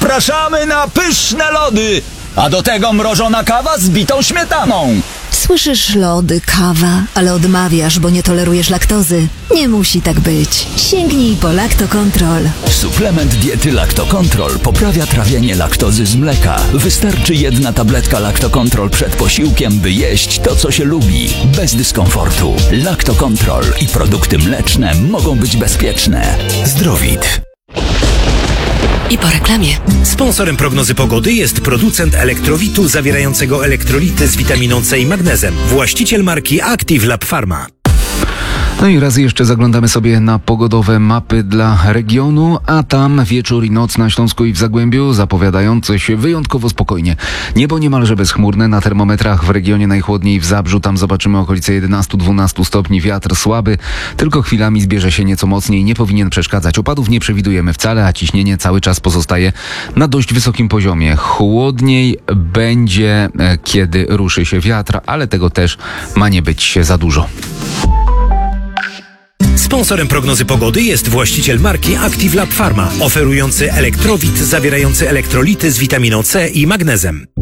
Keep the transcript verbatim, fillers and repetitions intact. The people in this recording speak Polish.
zapraszamy na pyszne lody! A do tego mrożona kawa z bitą śmietaną. Słyszysz lody, kawa, ale odmawiasz, bo nie tolerujesz laktozy. Nie musi tak być. Sięgnij po Lactocontrol. Suplement diety Lactocontrol poprawia trawienie laktozy z mleka. Wystarczy jedna tabletka Lactocontrol przed posiłkiem, by jeść to, co się lubi, bez dyskomfortu. Lactocontrol i produkty mleczne mogą być bezpieczne. Zdrowit. I po reklamie. Sponsorem prognozy pogody jest producent elektrowitu zawierającego elektrolity z witaminą C i magnezem. Właściciel marki Active Lab Pharma. No i raz jeszcze zaglądamy sobie na pogodowe mapy dla regionu, a tam wieczór i noc na Śląsku i w Zagłębiu zapowiadające się wyjątkowo spokojnie. Niebo niemalże bezchmurne, na termometrach w regionie najchłodniej w Zabrzu, tam zobaczymy okolice jedenaście dwanaście stopni, wiatr słaby, tylko chwilami zbierze się nieco mocniej, nie powinien przeszkadzać. Opadów nie przewidujemy wcale, a ciśnienie cały czas pozostaje na dość wysokim poziomie. Chłodniej będzie, kiedy ruszy się wiatr, ale tego też ma nie być za dużo. Sponsorem prognozy pogody jest właściciel marki Active Lab Pharma, oferujący elektrowit zawierający elektrolity z witaminą C i magnezem.